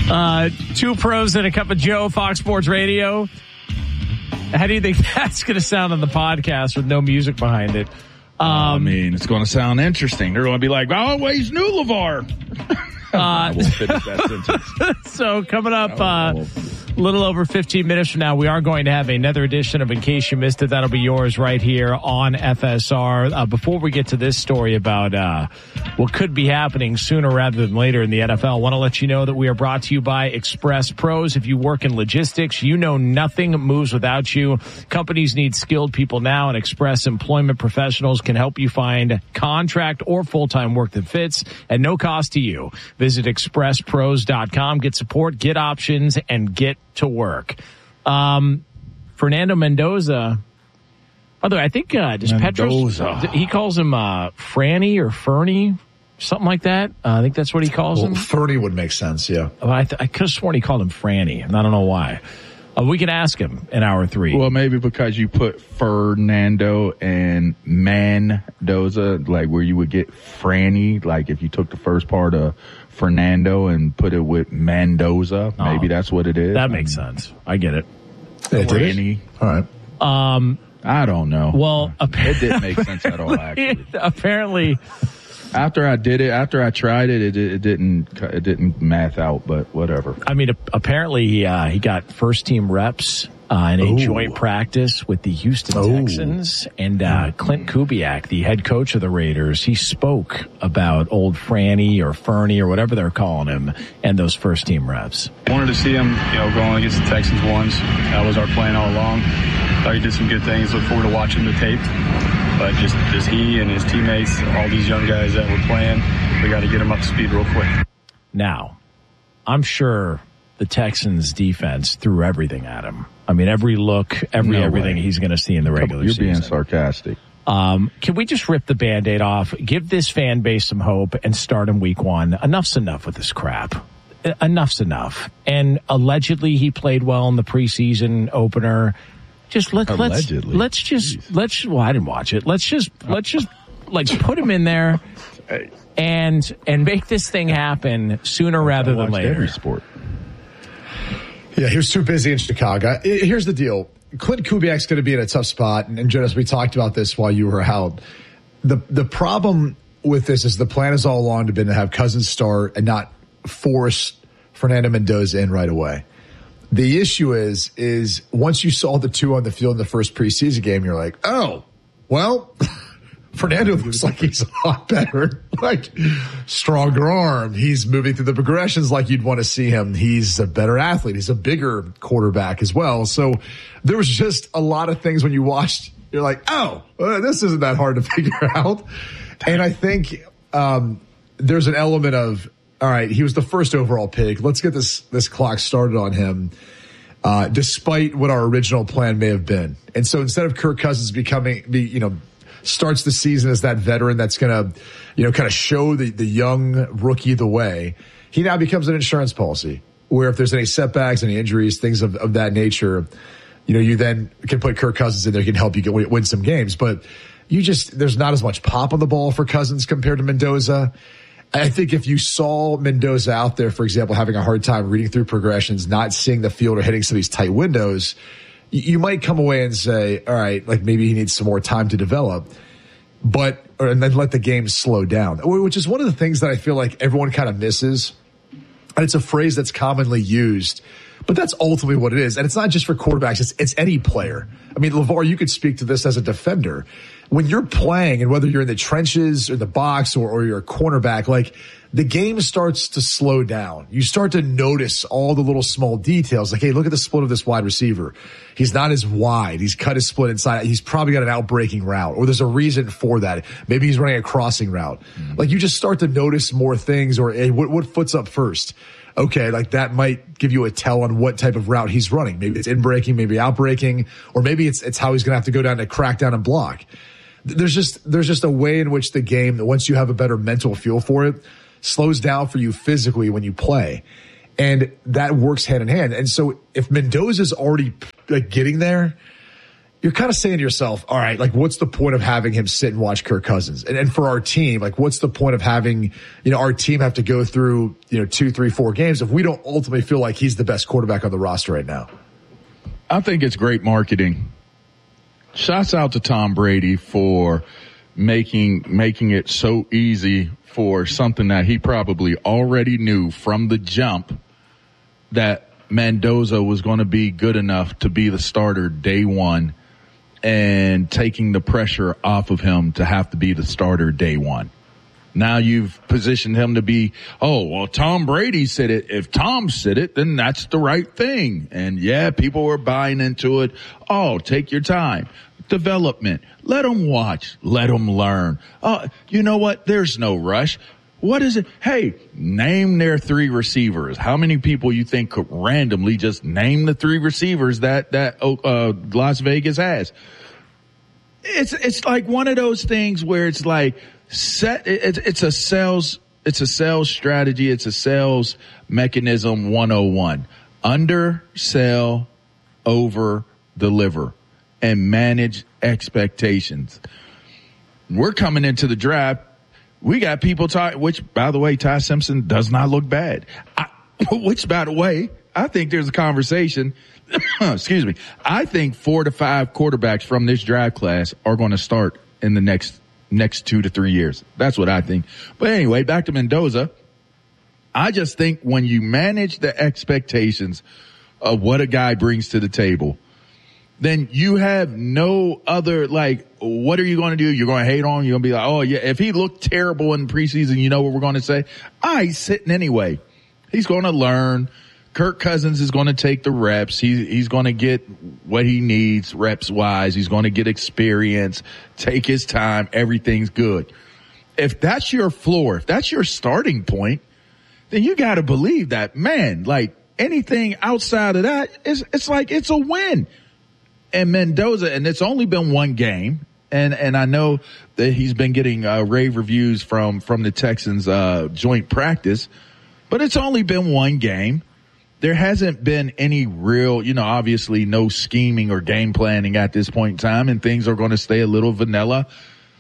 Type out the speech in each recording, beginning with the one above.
Two pros and a cup of Joe, Fox Sports Radio. How do you think that's going to sound on the podcast with no music behind it? I mean, it's going to sound interesting. They're going to be like, I always knew LeVar. I won't finish that sentence. So coming up a little over 15 minutes from now, we are going to have another edition of In Case You Missed It. That'll be yours right here on FSR. Before we get to this story about what could be happening sooner rather than later in the NFL, I want to let you know that we are brought to you by Express Pros. If you work in logistics, you know nothing moves without you. Companies need skilled people now, and Express Employment Professionals can help you find contract or full-time work that fits at no cost to you. Visit expresspros.com, get support, get options, and get to work. Fernando Mendoza, by the way, I think Petros, he calls him Franny or Fernie, something like that. I think that's what he calls him. Fernie would make sense, yeah. I could have sworn he called him Franny, and I don't know why. We can ask him in hour 3. Well, maybe because you put Fernando and Mendoza, like where you would get Franny, like if you took the first part of Fernando and put it with Mendoza, maybe that's what it is. That makes sense. I get it. Franny. All right. I don't know. Well, it didn't make sense at all, actually. Apparently. After I tried it, it didn't math out, but whatever. I mean, apparently he got first team reps in a joint practice with the Houston Texans, and Clint Kubiak, the head coach of the Raiders, he spoke about old Franny or Fernie or whatever they're calling him and those first team reps. Wanted to see him, going against the Texans once. That was our plan all along. Thought he did some good things. Look forward to watching the tape. But just he and his teammates, all these young guys that were playing, we got to get them up to speed real quick. Now, I'm sure the Texans defense threw everything at him. I mean, every look, everything he's going to see in the regular season. You're being sarcastic. Can we just rip the Band-Aid off, give this fan base some hope, and start in week 1? Enough's enough with this crap. Enough's enough. And allegedly he played well in the preseason opener. Just well, I didn't watch it. Let's just like put him in there and make this thing happen sooner rather than later. Every sport. Yeah, he was too busy in Chicago. Here's the deal. Clint Kubiak's going to be in a tough spot. And Jonas, we talked about this while you were out. The problem with this is the plan is all along to have Cousins start and not force Fernando Mendoza in right away. The issue is once you saw the two on the field in the first preseason game, you're like, oh, well, Fernando looks like he's a lot better, like stronger arm. He's moving through the progressions like you'd want to see him. He's a better athlete. He's a bigger quarterback as well. So there was just a lot of things when you watched, you're like, oh, this isn't that hard to figure out. And I think there's an element of, all right, he was the first overall pick. Let's get this clock started on him, despite what our original plan may have been. And so instead of Kirk Cousins starts the season as that veteran that's going to, kind of show the young rookie the way, he now becomes an insurance policy where if there's any setbacks, any injuries, things of that nature, you then can put Kirk Cousins in there, can help you win some games. But there's not as much pop on the ball for Cousins compared to Mendoza. I think if you saw Mendoza out there, for example, having a hard time reading through progressions, not seeing the field or hitting some of these tight windows, you might come away and say, all right, like maybe he needs some more time to develop, and then let the game slow down, which is one of the things that I feel like everyone kind of misses. And it's a phrase that's commonly used, but that's ultimately what it is. And it's not just for quarterbacks. It's any player. I mean, LeVar, you could speak to this as a defender. When you're playing, and whether you're in the trenches or the box or you're a cornerback, like the game starts to slow down. You start to notice all the little small details. Like, hey, look at the split of this wide receiver. He's not as wide. He's cut his split inside. He's probably got an out-breaking route, or there's a reason for that. Maybe he's running a crossing route. Like, you just start to notice more things, or hey, what foot's up first? Okay, like that might give you a tell on what type of route he's running. Maybe it's in-breaking, maybe out-breaking, or maybe it's how he's going to have to go down to crack down and block. There's just a way in which the game, that once you have a better mental feel for it, slows down for you physically when you play. And that works hand in hand. And so if Mendoza's already like getting there, you're kind of saying to yourself, all right, like, what's the point of having him sit and watch Kirk Cousins? And for our team, like, what's the point of having, our team have to go through, 2, 3, 4 games if we don't ultimately feel like he's the best quarterback on the roster right now? I think it's great marketing. Shouts out to Tom Brady for making it so easy for something that he probably already knew from the jump that Mendoza was going to be good enough to be the starter day one, and taking the pressure off of him to have to be the starter day one. Now you've positioned him to be, Tom Brady said it. If Tom said it, then that's the right thing. And yeah, people were buying into it. Oh, take your time. Development. Let them watch. Let them learn. You know what? There's no rush. What is it? Hey, name their 3 receivers. How many people you think could randomly just name the 3 receivers that Las Vegas has? It's like one of those things where it's like it's a sales strategy. It's a sales mechanism 101. Undersell, over deliver, and manage expectations. We're coming into the draft. We got people which, by the way, Ty Simpson does not look bad. Which, by the way, I think there's a conversation. Excuse me. I think 4 to 5 quarterbacks from this draft class are going to start in the next 2 to 3 years. That's what I think. But anyway, back to Mendoza. I just think when you manage the expectations of what a guy brings to the table, then you have no other, what are you going to do? You're going to hate on him. You're going to be like, oh, yeah, if he looked terrible in the preseason, you know what we're going to say? He's sitting anyway. He's going to learn. Kirk Cousins is going to take the reps. He's going to get what he needs reps-wise. He's going to get experience, take his time. Everything's good. If that's your floor, if that's your starting point, then you got to believe that, man, anything outside of that, it's a win. And Mendoza, and it's only been 1 game, and I know that he's been getting rave reviews from the Texans joint practice, but it's only been 1 game. There hasn't been any real, obviously no scheming or game planning at this point in time, and things are going to stay a little vanilla.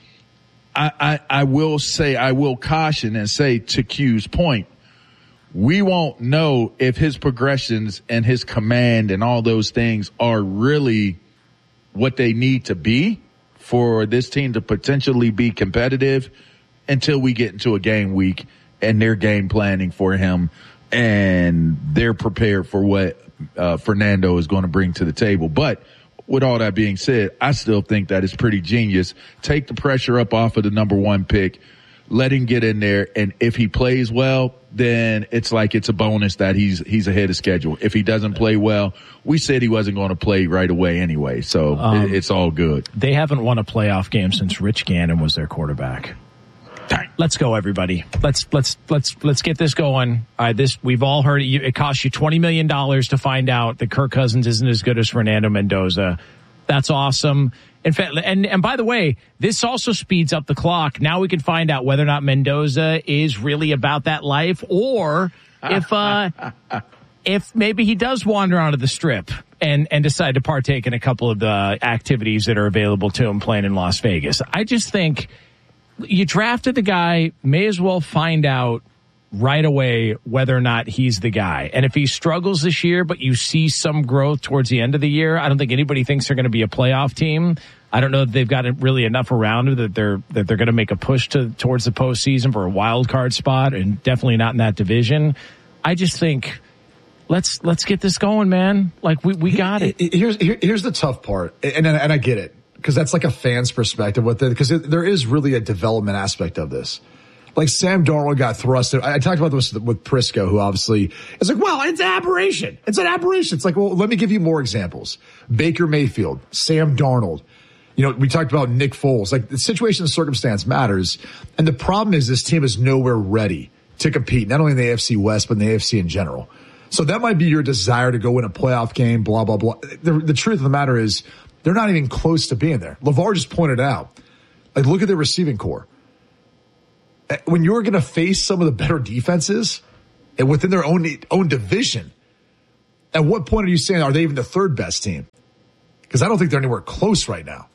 I will caution and say, to Q's point, we won't know if his progressions and his command and all those things are really what they need to be for this team to potentially be competitive until we get into a game week and they're game planning for him and they're prepared for what Fernando is going to bring to the table. But with all that being said, I still think that it's pretty genius. Take the pressure up off of the number 1 pick. Let him get in there, and if he plays well, then it's a bonus that he's ahead of schedule. If he doesn't play well, we said he wasn't going to play right away anyway, so it's all good. They haven't won a playoff game since Rich Gannon was their quarterback. Dang. Let's go, everybody. Let's get this going. All right, we've all heard it. It costs you $20 million to find out that Kirk Cousins isn't as good as Fernando Mendoza. That's awesome. In fact, and by the way, this also speeds up the clock. Now we can find out whether or not Mendoza is really about that life, or if maybe he does wander onto the strip and decide to partake in a couple of the activities that are available to him playing in Las Vegas. I just think you drafted the guy, may as well find out right away whether or not he's the guy. And if he struggles this year, but you see some growth towards the end of the year, I don't think anybody thinks they're going to be a playoff team. I don't know if they've got really enough around them that they're going to make a push towards the postseason for a wild card spot, and definitely not in that division. I just think let's get this going, man. We got it. Here's the tough part, and I get it, because that's like a fan's perspective with it, because there is really a development aspect of this. Like Sam Darnold got thrusted. I talked about this with Prisco, who obviously is like, well, it's an aberration. It's an aberration. It's like, well, let me give you more examples. Baker Mayfield, Sam Darnold. We talked about Nick Foles. Like, the situation and circumstance matters. And the problem is this team is nowhere ready to compete, not only in the AFC West, but in the AFC in general. So that might be your desire to go win a playoff game, blah, blah, blah. The truth of the matter is they're not even close to being there. LeVar just pointed out, look at their receiving core. When you're going to face some of the better defenses and within their own division, at what point are you saying, are they even the third best team? because I don't think they're anywhere close right now.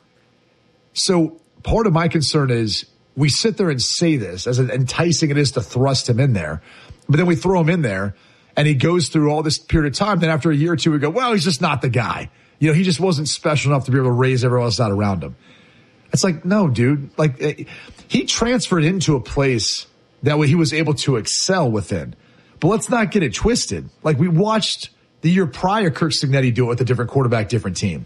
So part of my concern is we sit there and say this as enticing it is to thrust him in there, but then we throw him in there and he goes through all this period of time. Then after a year or two, we go, well, he's just not the guy. You know, he just wasn't special enough to be able to raise everyone else out around him. It's like, no, dude. Like, he transferred into a place that way he was able to excel within. But let's not get it twisted. Like, we watched the year prior Kirk Cignetti do it with a different quarterback, different team.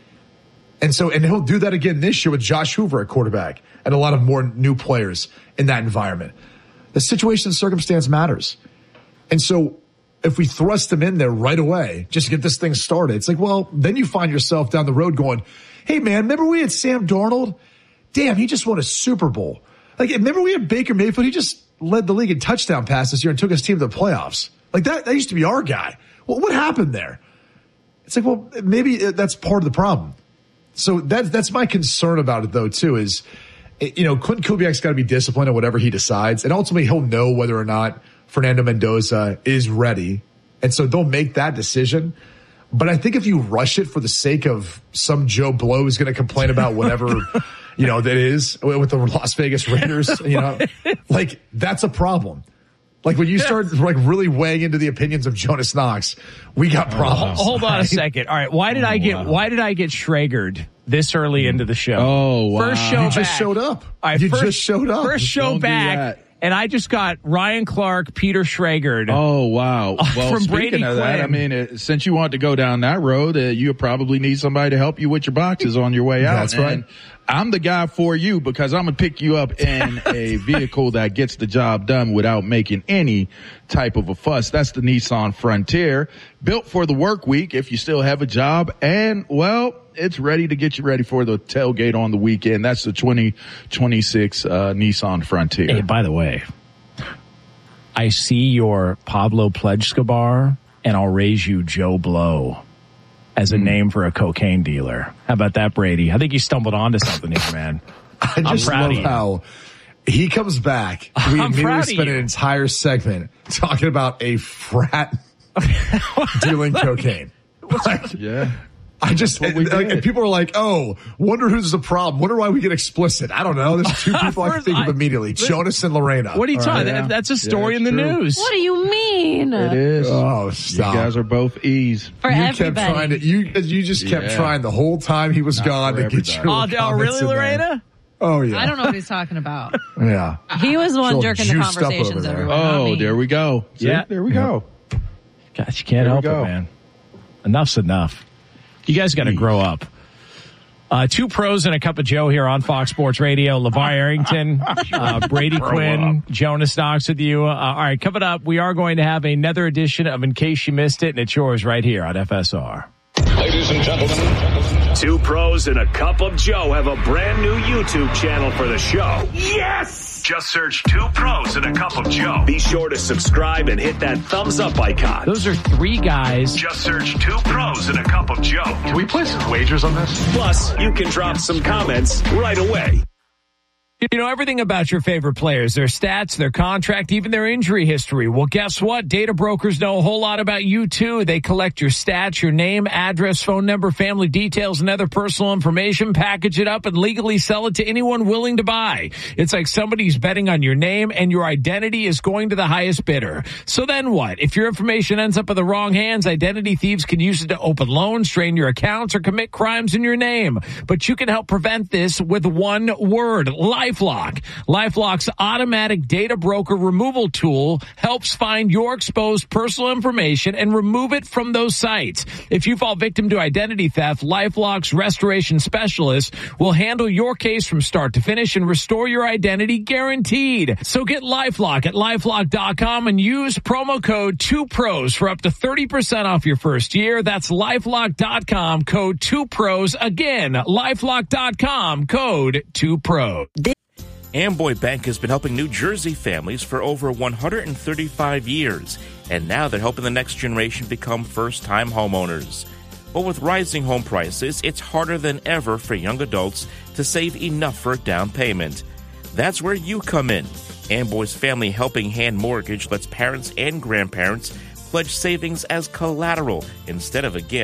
And he'll do that again this year with Josh Hoover at quarterback and a lot of more new players in that environment. The situation and circumstance matters. And so if we thrust him in there right away, just to get this thing started, it's like, well, then you find yourself down the road going, hey, man, remember we had Sam Darnold? Damn, he just won a Super Bowl. Like, remember we had Baker Mayfield? He just led the league in touchdown passes this year and took his team to the playoffs. Like, that used to be our guy. Well, what happened there? It's like, well, maybe that's part of the problem. So that's my concern about it, though, too, is, you know, Quentin Kubiak's got to be disciplined in whatever he decides. And ultimately, he'll know whether or not Fernando Mendoza is ready. And so they'll make that decision. But I think if you rush it for the sake of some Joe Blow who's going to complain about whatever, you know, that is with the Las Vegas Raiders, you know, like, that's a problem. Like, when you start like really weighing into the opinions of Jonas Knox, we got problems. Hold on a second. All right, why did I get Schragered this early into the show? Oh, wow. First show back. Just showed up. All right, just showed up. First show back. And I just got Ryan Clark, Peter Schragered. Oh, wow. Well, from speaking Brady of that, Quinn. I mean, since you want to go down that road, you probably need somebody to help you with your boxes on your way out. That's right. And I'm the guy for you because I'm going to pick you up in a vehicle that gets the job done without making any type of a fuss. That's the Nissan Frontier, built for the work week if you still have a job. And, well, it's ready to get you ready for the tailgate on the weekend. That's the 2026 Nissan Frontier. Hey, by the way, I see your Pablo Pledge-Scabar, and I'll raise you Joe Blow as a name for a cocaine dealer. How about that, Brady? I think you stumbled onto something here, man. I just love how he comes back. We immediately spend an entire segment talking about a frat dealing cocaine. Like, Yeah. I just, and people are like, oh, wonder who's the problem. Wonder why we get explicit. I don't know. There's two people I can think of immediately. Jonas and Lorena. What are you talking about? That's a story in the news. What do you mean? It is. Oh, stop. You guys are both E's. For you everybody. kept trying to, you just kept trying the whole time he was gone to get your Oh, really, Lorena? Oh, yeah. I don't know what he's talking about. Yeah. He was the one She'll jerking the juiced up conversations over there. over. not me. There we go. See? Yeah. There we go. Gosh, you can't help it, man. Enough's enough. You guys got to grow up. Two pros and a cup of Joe here on Fox Sports Radio. LeVar Arrington, Brady Quinn, Jonas Knox with you. All right, coming up, we are going to have another edition of In Case You Missed It, and it's yours right here on FSR. Ladies and gentlemen, Two pros and a cup of Joe have a brand new YouTube channel for the show. Yes! Just search Two Pros and a Cup of Joe. Be sure to subscribe and hit that thumbs up icon. Those are three guys. Just search Two Pros and a Cup of Joe. can we place some wagers on this? Plus, you can drop some comments right away. You know everything about your favorite players, their stats, their contract, even their injury history. Well, guess what? Data brokers know a whole lot about you, too. They collect your stats, your name, address, phone number, family details, and other personal information, package it up, and legally sell it to anyone willing to buy. It's like somebody's betting on your name, and your identity is going to the highest bidder. So then what? If your information ends up in the wrong hands, identity thieves can use it to open loans, drain your accounts, or commit crimes in your name. But you can help prevent this with one word: LifeLock. LifeLock's automatic data broker removal tool helps find your exposed personal information and remove it from those sites. If you fall victim to identity theft, LifeLock's restoration specialist will handle your case from start to finish and restore your identity guaranteed. So get LifeLock at LifeLock.com and use promo code 2pros for up to 30% off your first year. That's LifeLock.com, code 2pros. Again, LifeLock.com, code 2pros. Amboy Bank has been helping New Jersey families for over 135 years, and now they're helping the next generation become first-time homeowners. But with rising home prices, it's harder than ever for young adults to save enough for a down payment. That's where you come in. Amboy's Family Helping Hand Mortgage lets parents and grandparents pledge savings as collateral instead of a gift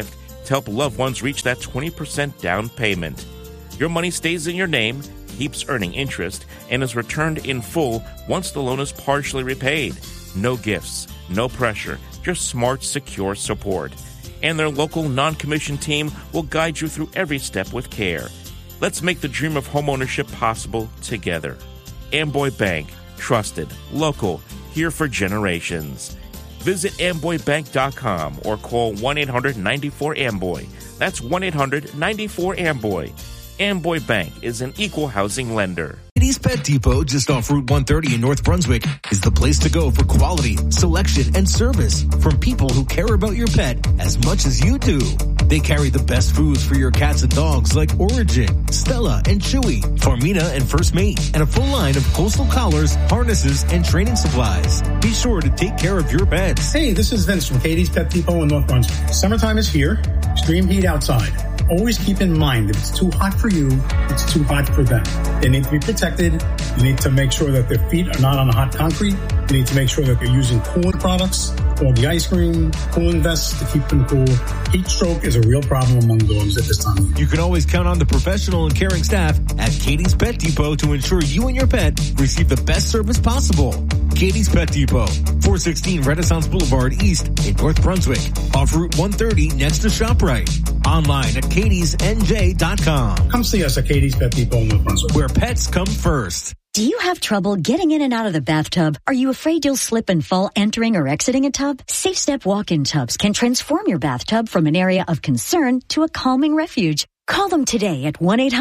to help loved ones reach that 20% down payment. Your money stays in your name, keeps earning interest, and is returned in full once the loan is partially repaid. No gifts, no pressure, just smart, secure support. And their local non-commissioned team will guide you through every step with care. Let's make the dream of homeownership possible together. Amboy Bank, trusted, local, here for generations. Visit amboybank.com or call 1-800-94-AMBOY. That's 1-800-94-AMBOY. Amboy Bank is an equal housing lender. Katie's Pet Depot, just off Route 130 in North Brunswick, is the place to go for quality, selection, and service from people who care about your pet as much as you do. They carry the best foods for your cats and dogs like Origin, Stella, and Chewy, Farmina, and First Mate, and a full line of coastal collars, harnesses, and training supplies. Be sure to take care of your pets. Hey, this is Vince from Katie's Pet Depot in North Brunswick. Summertime is here. Extreme heat outside. Always keep in mind that if it's too hot for you, it's too hot for them. They need to be protected. You need to make sure that their feet are not on the hot concrete. You need to make sure that they're using cooling products, all the ice cream, cooling vests to keep them cool. Heat stroke is a real problem among dogs at this time. You can always count on the professional and caring staff at Katie's Pet Depot to ensure you and your pet receive the best service possible. Katie's Pet Depot, 416 Renaissance Boulevard East in North Brunswick, off Route 130 next to ShopRite. Online at katiesnj.com. Come see us at Katie's Pet Depot in North Brunswick, where pets come first. Do you have trouble getting in and out of the bathtub? Are you afraid you'll slip and fall entering or exiting a tub? Safe Step walk-in tubs can transform your bathtub from an area of concern to a calming refuge. Call them today at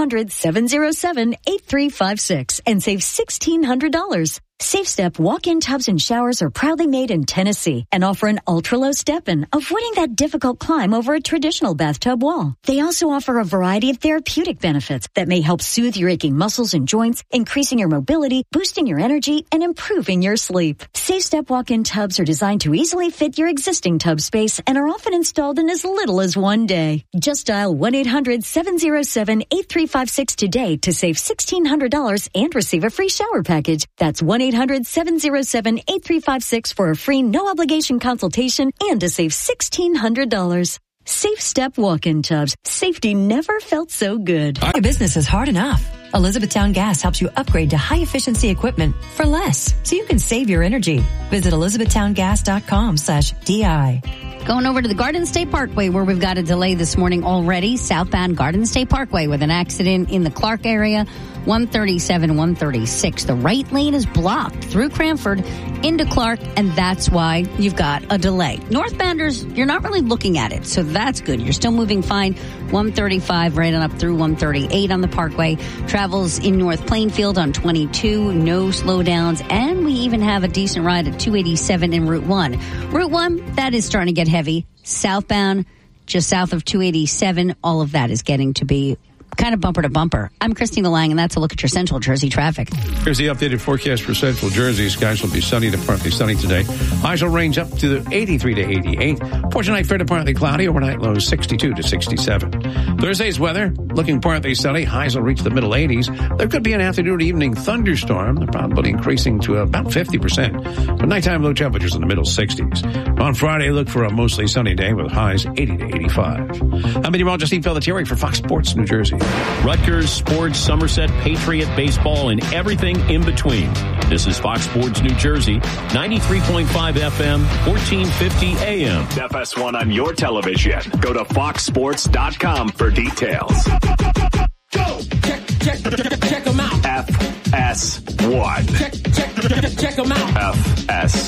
1-800-707-8356 and save $1,600. Safe Step walk-in tubs and showers are proudly made in Tennessee and offer an ultra-low step-in, avoiding that difficult climb over a traditional bathtub wall. They also offer a variety of therapeutic benefits that may help soothe your aching muscles and joints, increasing your mobility, boosting your energy, and improving your sleep. Safe Step walk-in tubs are designed to easily fit your existing tub space and are often installed in as little as one day. Just dial 1-800-707-8356 today to save $1,600 and receive a free shower package. That's 1-800-707-8356 for a free no-obligation consultation and to save $1,600. Safe Step walk-in tubs. Safety never felt so good. Your business is hard enough. Elizabethtown Gas helps you upgrade to high-efficiency equipment for less, so you can save your energy. Visit elizabethtowngas.com/DI. Going over to the Garden State Parkway, where we've got a delay this morning already. Southbound Garden State Parkway with an accident in the Clark area. 137, 136. The right lane is blocked through Cranford into Clark, and that's why you've got a delay. Northbounders, you're not really looking at it, so that's good. You're still moving fine. 135 right on up through 138 on the Parkway. Travels in North Plainfield on 22. No slowdowns, and we even have a decent ride at 287 in Route 1. Route 1, that is starting to get heavy. Southbound, just south of 287, all of that is getting to be kind of bumper to bumper. I'm Christina Lang, and that's a look at your Central Jersey traffic. Here's the updated forecast for Central Jersey. Skies will be sunny to partly sunny today. Highs will range up to 83 to 88. For tonight, fair to partly cloudy. Overnight lows 62 to 67. Thursday's weather, looking partly sunny. Highs will reach the middle 80s. There could be an afternoon evening thunderstorm. The probability increasing to about 50%. But nighttime low temperatures in the middle 60s. On Friday, look for a mostly sunny day with highs 80 to 85. I'm meteorologist Steve Pelletieri for Fox Sports New Jersey. Rutgers, sports, Somerset, Patriot, baseball, and everything in between. This is Fox Sports New Jersey, 93.5 FM, 1450 AM. FS1 on your television. Go to foxsports.com for details. Go! Check them out. FS1. Check them out. FS